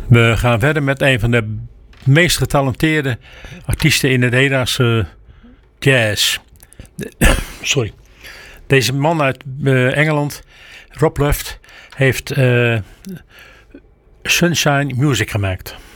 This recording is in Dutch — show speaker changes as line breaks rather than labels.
We gaan verder met een van de meest getalenteerde artiesten in de Nederlandse jazz. Sorry. Deze man uit Engeland, Rob Luft, heeft Sunshine Music gemaakt.